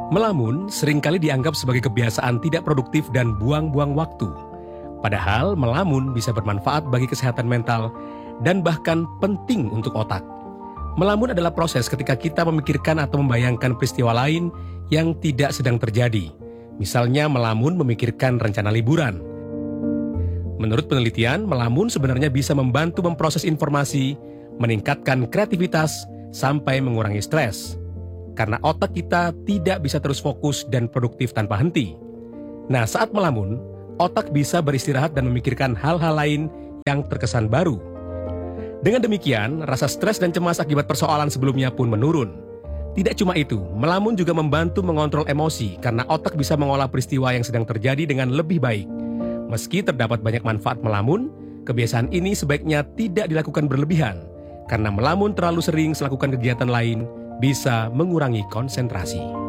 Melamun seringkali dianggap sebagai kebiasaan tidak produktif dan buang-buang waktu. Padahal melamun bisa bermanfaat bagi kesehatan mental dan bahkan penting untuk otak. Melamun adalah proses ketika kita memikirkan atau membayangkan peristiwa lain yang tidak sedang terjadi. Misalnya melamun memikirkan rencana liburan. Menurut penelitian, melamun sebenarnya bisa membantu memproses informasi, meningkatkan kreativitas, sampai mengurangi stres. Karena otak kita tidak bisa terus fokus dan produktif tanpa henti. Nah, saat melamun, otak bisa beristirahat dan memikirkan hal-hal lain yang terkesan baru. Dengan demikian, rasa stres dan cemas akibat persoalan sebelumnya pun menurun. Tidak cuma itu, melamun juga membantu mengontrol emosi karena otak bisa mengolah peristiwa yang sedang terjadi dengan lebih baik. Meski terdapat banyak manfaat melamun, kebiasaan ini sebaiknya tidak dilakukan berlebihan, karena melamun terlalu sering melakukan kegiatan lain bisa mengurangi konsentrasi.